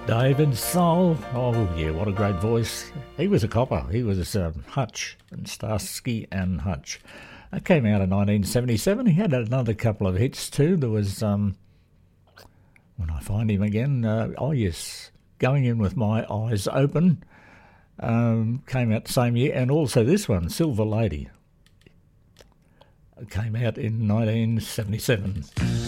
David Soul. Oh, yeah, what a great voice. He was a copper. He was Hutch, and Starsky and Hutch. That came out in 1977. He had another couple of hits too. There was, when I find him again, oh yes, Going In With My Eyes Open, came out the same year. And also this one, Silver Lady, came out in 1977.